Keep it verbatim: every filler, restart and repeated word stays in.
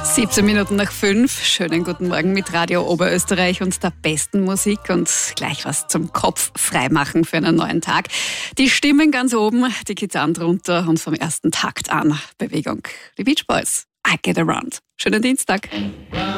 siebzehn Minuten nach fünf. Schönen guten Morgen mit Radio Oberösterreich und der besten Musik und gleich was zum Kopf freimachen für einen neuen Tag. Die Stimmen ganz oben, die Gitarren drunter und vom ersten Takt an Bewegung. Die Beach Boys, I Get Around. Schönen Dienstag.